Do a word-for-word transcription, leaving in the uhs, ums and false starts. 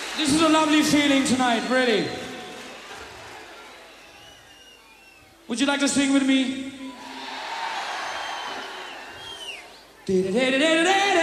This is a lovely feeling tonight, really. Would you like to sing with me?